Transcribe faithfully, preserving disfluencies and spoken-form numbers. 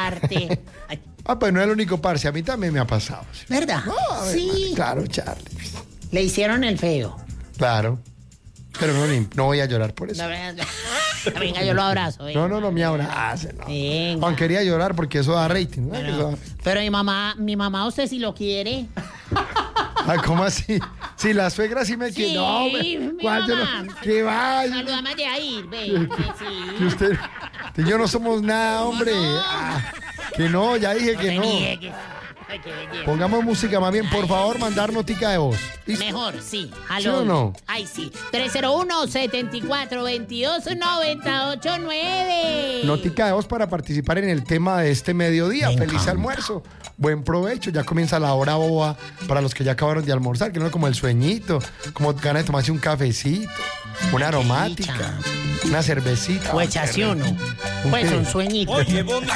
parte. Ah, pues no es el único parce, a mí también me ha pasado. ¿Verdad? No, a ver, Sí. claro, Charlie. Le hicieron el feo. Claro. Pero no, ni- no voy a llorar por eso. No, venga, venga, yo lo abrazo. venga. No, no, no me abrace, no. Venga. Juan quería llorar porque eso da rating, ¿no? Pero, Eso da- pero mi mamá, mi mamá, usted si lo quiere. Ah, ¿cómo así? Si la suegra sí me quiere. Sí, No, hombre. mi ¿Cuál yo no- mamá. ¿Qué va? Saludame de ahí, ve. que sí. Que usted y yo no somos nada, hombre. no? Ah, que no, ya dije que te no. niegues. Ay, qué belleza. Pongamos música más bien, por favor, mandar notica de voz. ¿Listo? Mejor, sí. ¿Sí o no? Ay, sí. tres cero uno, siete cuatro, dos dos, nueve ocho nueve. Notica de voz para participar en el tema de este mediodía. Me Feliz encanta. almuerzo. Buen provecho. Ya comienza la hora boba para los que ya acabaron de almorzar, que no es como el sueñito, como ganas de tomarse un cafecito, una aromática, una cervecita. O echación, ¿no? ¿Un Pues qué? un sueñito. Oye, bonito.